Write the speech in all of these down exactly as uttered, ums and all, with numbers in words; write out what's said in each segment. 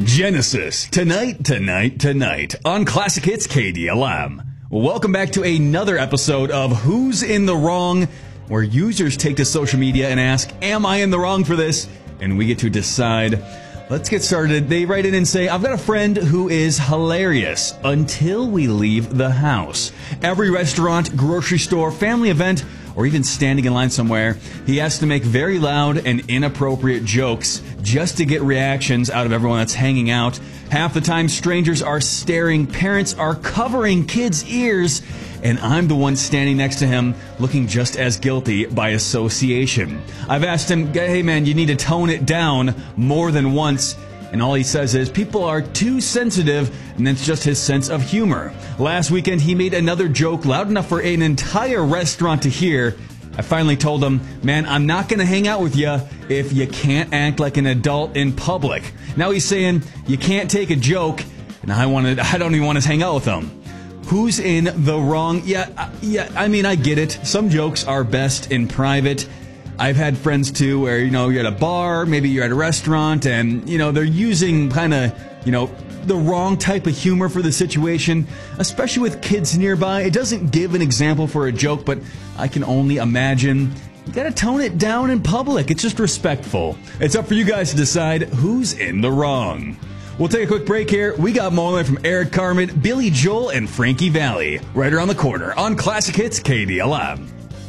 Genesis, tonight, tonight, tonight, on Classic Hits K D L M. Welcome back to another episode of Who's in the Wrong, where users take to social media and ask, am I in the wrong for this? And we get to decide. Let's get started. They write in and say, I've got a friend who is hilarious until we leave the house. Every restaurant, grocery store, family event, or even standing in line somewhere, he has to make very loud and inappropriate jokes just to get reactions out of everyone that's hanging out. Half the time, strangers are staring, parents are covering kids' ears, and I'm the one standing next to him looking just as guilty by association. I've asked him, hey man, you need to tone it down more than once. And all he says is, people are too sensitive, and that's just his sense of humor. Last weekend, he made another joke loud enough for an entire restaurant to hear. I finally told him, man, I'm not going to hang out with you if you can't act like an adult in public. Now he's saying, you can't take a joke, and I wanted, I don't even want to hang out with him. Who's in the wrong? Yeah, uh, yeah, I mean, I get it. Some jokes are best in private. I've had friends, too, where, you know, you're at a bar, maybe you're at a restaurant, and, you know, they're using kind of, you know, the wrong type of humor for the situation, especially with kids nearby. It doesn't give an example for a joke, but I can only imagine. You got to tone it down in public. It's just respectful. It's up for you guys to decide who's in the wrong. We'll take a quick break here. We got more from Eric Carmen, Billy Joel, and Frankie Valli right around the corner on Classic Hits K D L M.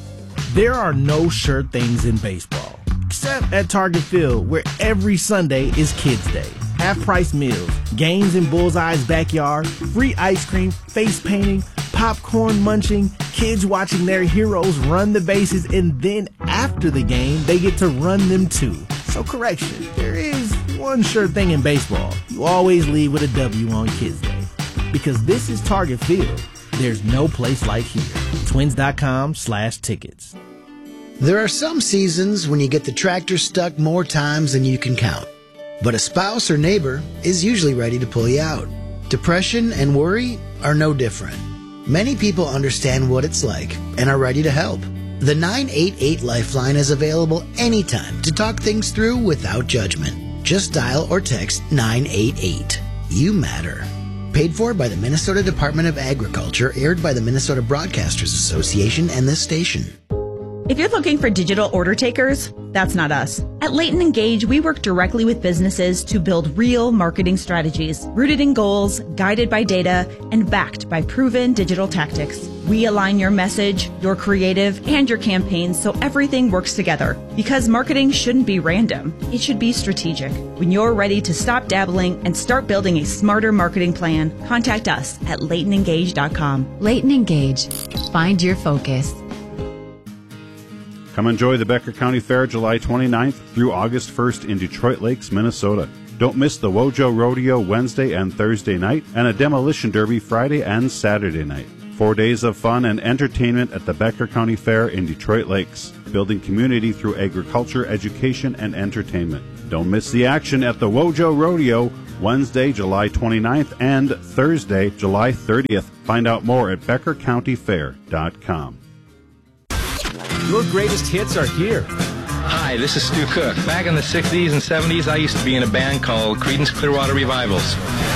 There are no sure things in baseball, except at Target Field, where every Sunday is Kids Day. Half-price meals, games in Bullseye's backyard, free ice cream, face painting, popcorn munching, kids watching their heroes run the bases, and then after the game, they get to run them too. So correction, there is one sure thing in baseball. You always leave with a W on Kids Day. Because this is Target Field. There's no place like here. Twins.com slash tickets. There are some seasons when you get the tractor stuck more times than you can count. But a spouse or neighbor is usually ready to pull you out. Depression and worry are no different. Many people understand what it's like and are ready to help. The nine eight eight Lifeline is available anytime to talk things through without judgment. Just dial or text nine eight eight. You matter. Paid for by the Minnesota Department of Agriculture, aired by the Minnesota Broadcasters Association and this station. If you're looking for digital order takers, that's not us. At Leighton Engage, we work directly with businesses to build real marketing strategies, rooted in goals, guided by data, and backed by proven digital tactics. We align your message, your creative, and your campaigns so everything works together. Because marketing shouldn't be random. It should be strategic. When you're ready to stop dabbling and start building a smarter marketing plan, contact us at leighton engage dot com. Leighton Engage. Find your focus. Come enjoy the Becker County Fair July twenty-ninth through August first in Detroit Lakes, Minnesota. Don't miss the Wojo Rodeo Wednesday and Thursday night and a Demolition Derby Friday and Saturday night. Four days of fun and entertainment at the Becker County Fair in Detroit Lakes, building community through agriculture, education, and entertainment. Don't miss the action at the Wojo Rodeo Wednesday, July twenty-ninth and Thursday, July thirtieth. Find out more at becker county fair dot com. Your greatest hits are here. Hi, this is Stu Cook. Back in the sixties and seventies, I used to be in a band called Creedence Clearwater Revivals.